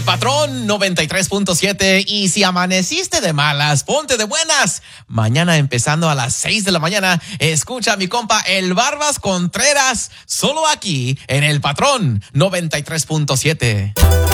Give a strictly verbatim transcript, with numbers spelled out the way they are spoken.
Patrón noventa y tres punto siete. Y si amaneciste de malas, ponte de buenas. Mañana empezando a las seis de la mañana, escucha a mi compa El Barbas Contreras, solo aquí en El Patrón noventa y tres punto siete.